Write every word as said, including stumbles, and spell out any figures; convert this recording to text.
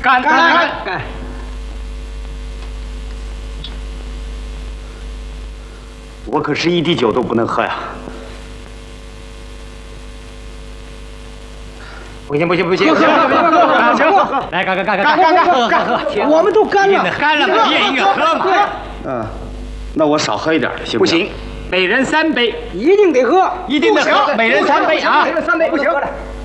干干干！我可是一滴酒都不能喝呀！不行不行不行！行了，别喝，行喝，来干干干干干干喝喝喝！ 我们都干了， 干了嘛，越越喝嘛。 嗯， 那我少喝一点行不行？每人三杯， 一定得喝， 一定得喝，每人三杯啊！ 每人三杯，不行。